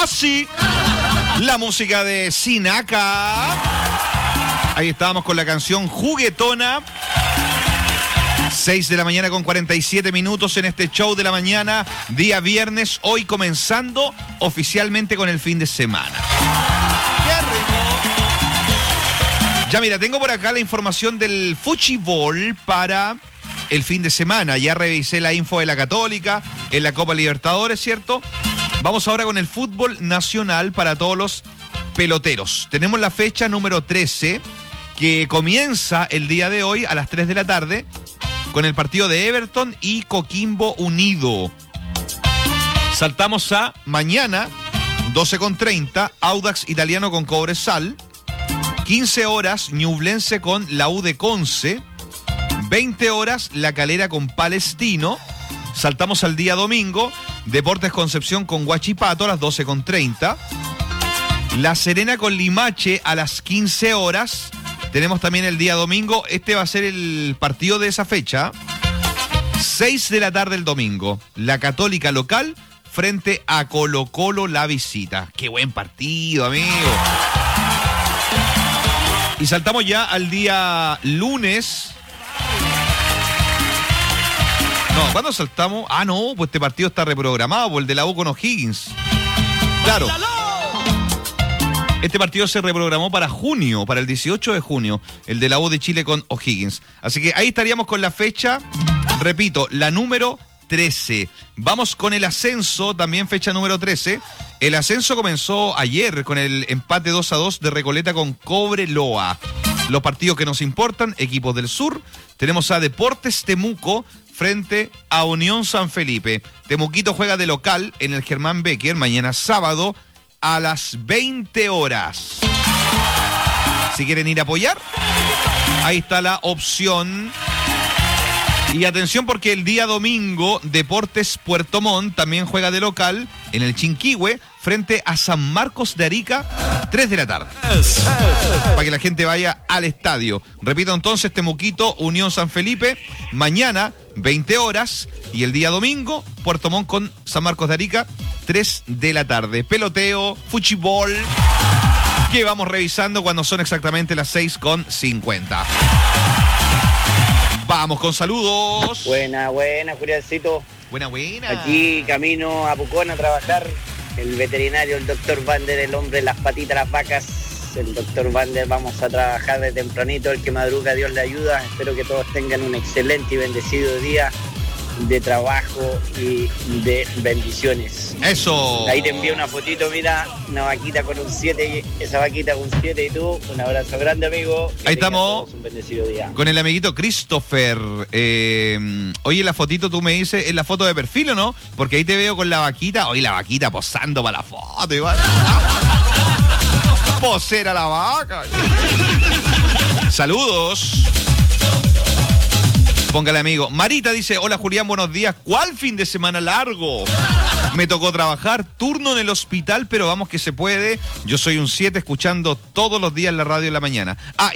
así. La música de Sinaka. Ahí estábamos con la canción Juguetona. 6 de la mañana con 47 minutos en este show de la mañana, día viernes, hoy comenzando oficialmente con el fin de semana. ¡Qué rico! Ya mira, tengo por acá la información del Fuchibol para el fin de semana. Ya revisé la info de la Católica en la Copa Libertadores, ¿cierto? Vamos ahora con el fútbol nacional para todos los peloteros. Tenemos la fecha número 13 que comienza el día de hoy a las 3 de la tarde con el partido de Everton y Coquimbo Unido. Saltamos a mañana, 12:30, Audax Italiano con Cobresal. 15 horas, Ñublense con la U de Conce. 20 horas, La Calera con Palestino. Saltamos al día domingo, Deportes Concepción con Huachipato a las 12:30. La Serena con Limache a las 15 horas. Tenemos también el día domingo, este va a ser el partido de esa fecha. 6 de la tarde el domingo, la Católica local frente a Colo-Colo la visita. ¡Qué buen partido, amigo! Y saltamos ya al día lunes. No, ¿cuándo saltamos? Ah, no, pues este partido está reprogramado por el de la U con O'Higgins. Claro. Este partido se reprogramó para junio, para el 18 de junio, el de la U de Chile con O'Higgins. Así que ahí estaríamos con la fecha, repito, la número 13. Vamos con el ascenso, también fecha número 13. El ascenso comenzó ayer con el empate 2-2 de Recoleta con Cobreloa. Los partidos que nos importan, equipos del sur. Tenemos a Deportes Temuco frente a Unión San Felipe. Temuquito juega de local en el Germán Becker mañana sábado a las 20 horas. Si quieren ir a apoyar, ahí está la opción. Y atención porque el día domingo Deportes Puerto Montt también juega de local en el Chinquihue frente a San Marcos de Arica, 3 de la tarde. Para que la gente vaya al estadio. Repito entonces, Temuquito, Unión San Felipe, mañana 20 horas. Y el día domingo, Puerto Montt con San Marcos de Arica, 3 de la tarde. Peloteo, fuchibol, que vamos revisando cuando son exactamente las 6:50. Vamos con saludos. Buena, Juliancito. Buena. Aquí camino a Pucón a trabajar. El veterinario, el doctor Vander, el hombre de las patitas, las vacas. El doctor Vander, vamos a trabajar de tempranito. El que madruga, Dios le ayuda. Espero que todos tengan un excelente y bendecido día de trabajo y de bendiciones. Eso. Ahí te envío una fotito, mira, una vaquita con un 7, esa vaquita con un 7 y tú, un abrazo grande, amigo. Ahí estamos un bendecido día. Con el amiguito Christopher. Oye, la fotito tú me dices, ¿es la foto de perfil o no? Porque ahí te veo con la vaquita. Oye, la vaquita posando para la foto igual. Posera la vaca. Saludos. Póngale, amigo. Marita dice, hola Julián, buenos días. ¿Cuál fin de semana largo? Me tocó trabajar, turno en el hospital, pero vamos que se puede. Yo soy un 7 escuchando todos los días la radio en la mañana.